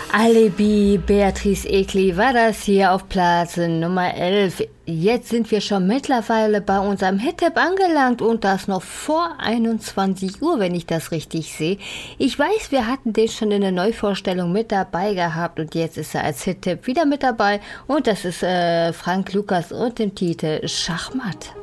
Alibi, Beatrice Egli war das hier auf Platz Nummer 11. Jetzt sind wir schon mittlerweile bei unserem Hit-Tipp angelangt und das noch vor 21 Uhr, wenn ich das richtig sehe. Ich weiß, wir hatten den schon in der Neuvorstellung mit dabei gehabt und jetzt ist er als Hit-Tipp wieder mit dabei und das ist Frank Lukas und dem Titel Schachmatt.